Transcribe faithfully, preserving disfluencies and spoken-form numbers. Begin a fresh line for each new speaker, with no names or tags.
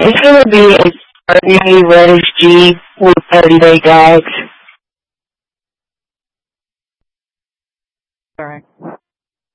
It's going to be a ordinary reddish Jeep with thirty-day gas.
Correct.